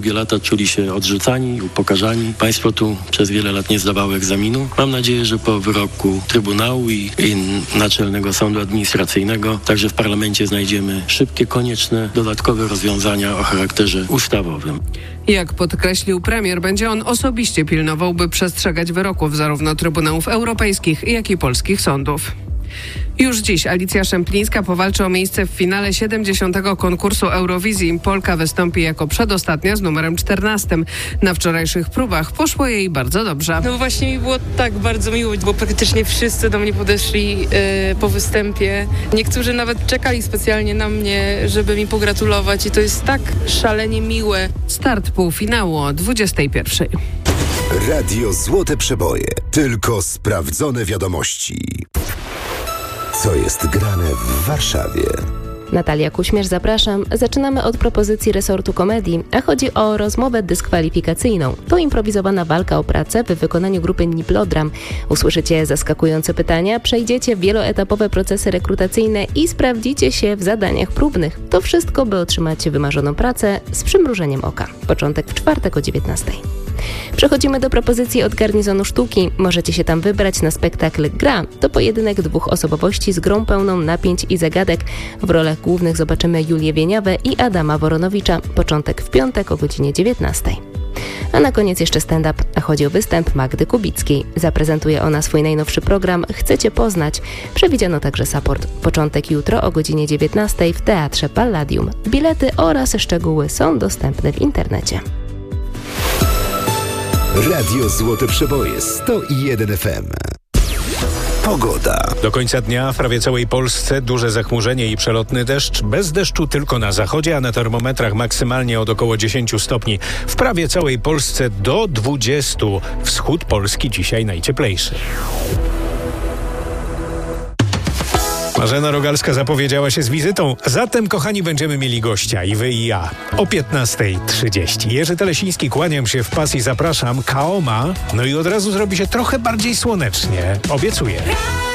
Długie lata czuli się odrzucani, upokarzani. Państwo tu przez wiele lat nie zdawało egzaminu. Mam nadzieję, że po wyroku Trybunału i Naczelnego Sądu Administracyjnego także w parlamencie znajdziemy szybkie, konieczne, dodatkowe rozwiązania o charakterze ustawowym. Jak podkreślił premier, będzie on osobiście pilnował, by przestrzegać wyroków zarówno Trybunałów Europejskich, jak i polskich sądów. Już dziś Alicja Szemplińska powalczy o miejsce w finale 70. konkursu Eurowizji. Polka wystąpi jako przedostatnia z numerem 14. Na wczorajszych próbach poszło jej bardzo dobrze. No właśnie mi było tak bardzo miło, bo praktycznie wszyscy do mnie podeszli po występie. Niektórzy nawet czekali specjalnie na mnie, żeby mi pogratulować i to jest tak szalenie miłe. Start półfinału o 21:00. Radio Złote Przeboje. Tylko sprawdzone wiadomości. Co jest grane w Warszawie? Natalia Kuśmierz, zapraszam. Zaczynamy od propozycji resortu komedii, a chodzi o rozmowę dyskwalifikacyjną. To improwizowana walka o pracę w wykonaniu grupy Niplodram. Usłyszycie zaskakujące pytania, przejdziecie wieloetapowe procesy rekrutacyjne i sprawdzicie się w zadaniach próbnych. To wszystko, by otrzymać wymarzoną pracę z przymrużeniem oka. Początek w czwartek o 19:00. Przechodzimy do propozycji od Garnizonu Sztuki. Możecie się tam wybrać na spektakl Gra. To pojedynek dwóch osobowości z grą pełną napięć i zagadek. W rolach głównych zobaczymy Julię Wieniawę i Adama Woronowicza. Początek w piątek o godzinie 19:00. A na koniec jeszcze stand-up, a chodzi o występ Magdy Kubickiej. Zaprezentuje ona swój najnowszy program Chcecie poznać. Przewidziano także support. Początek jutro o godzinie 19:00 w Teatrze Palladium. Bilety oraz szczegóły są dostępne w internecie. Radio Złote Przeboje 101 FM. Pogoda. Do końca dnia w prawie całej Polsce duże zachmurzenie i przelotny deszcz. Bez deszczu tylko na zachodzie, a na termometrach maksymalnie od około 10 stopni. W prawie całej Polsce do 20. Wschód Polski dzisiaj najcieplejszy. Marzena Rogalska zapowiedziała się z wizytą. Zatem, kochani, będziemy mieli gościa, i wy, i ja. O 15:30. Jerzy Telesiński, kłaniam się w pas i zapraszam. Kaoma. No i od razu zrobi się trochę bardziej słonecznie. Obiecuję.